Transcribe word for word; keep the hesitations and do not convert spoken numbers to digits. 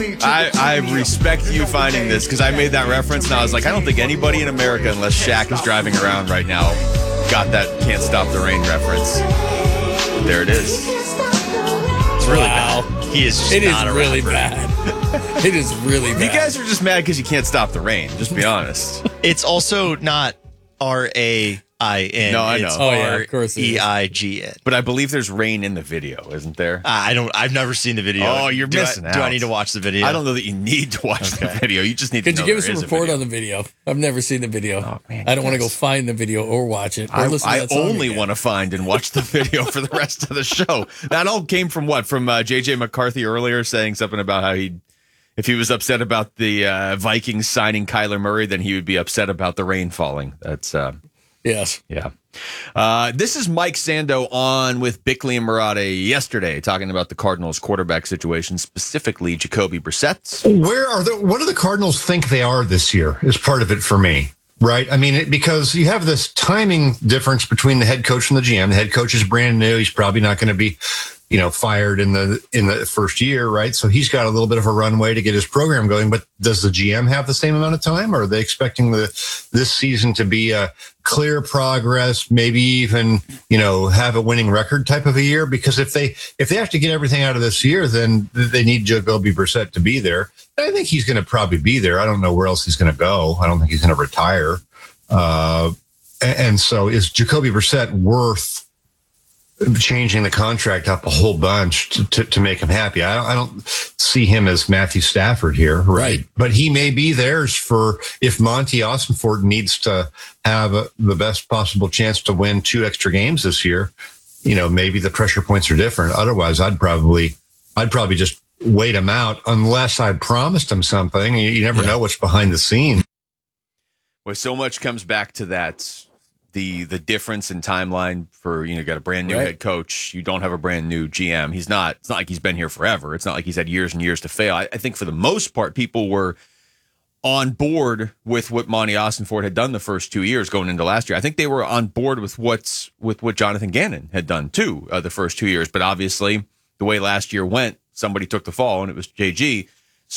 I, I respect you finding this because I made that reference and I was like, I don't think anybody in America, unless Shaq is driving around right now, got that Can't Stop the Rain reference. But there it is. It's really Wow. bad. He is just It is not a really rapper. bad. It is really bad. You guys are just mad because you can't stop the rain. Just be honest. It's also not R A I N. No, I know. It's Oh, yeah, of course it is. R E I G N. But I believe there's rain in the video, isn't there? I don't. I've never seen the video. Oh, you're do missing I, out. Do I need to watch the video? I don't know that you need to watch the video. You just need Could to you know give us there a is report video. on the video? I've never seen the video. Oh, man, I don't want to go yes. find the video or watch it. Or I, listen to I that song only again. want to find and watch the video for the rest of the show. That all came from what? From uh, J J McCarthy earlier saying something about how he, if he was upset about the uh, Vikings signing Kyler Murray, then he would be upset about the rain falling. That's, uh, Yes. yeah. Uh, this is Mike Sando on with Bickley and Murata yesterday, talking about the Cardinals quarterback situation, specifically Jacoby Brissett. Where are the, what do the Cardinals think they are this year is part of it for me, right? I mean, it, because you have this timing difference between the head coach and the G M. The head coach is brand new. He's probably not going to be, you know, fired in the, in the first year, right? So he's got a little bit of a runway to get his program going, but does the G M have the same amount of time, or are they expecting the, this season to be a clear progress, maybe even, you know, have a winning record type of a year? Because if they, if they have to get everything out of this year, then they need Jacoby Brissett to be there. And I think he's going to probably be there. I don't know where else he's going to go. I don't think he's going to retire. Uh, and, and so is Jacoby Brissett worth changing the contract up a whole bunch to, to, to make him happy? I don't, I don't see him as Matthew Stafford here, right? Right. But he may be theirs for if Monty Austinford needs to have a, the best possible chance to win two extra games this year. You know, maybe the pressure points are different. Otherwise, I'd probably, I'd probably just wait him out unless I promised him something. You, you never Yeah. know what's behind the scenes. Well, so much comes back to that. The the difference in timeline for, you know, you got a brand new Right. head coach. You don't have a brand new G M. He's not, it's not like he's been here forever. It's not like he's had years and years to fail. I, I think for the most part, people were on board with what Monty Austinford had done the first two years going into last year. I think they were on board with what's with what Jonathan Gannon had done too uh, the first two years. But obviously, the way last year went, somebody took the fall, and it was J G.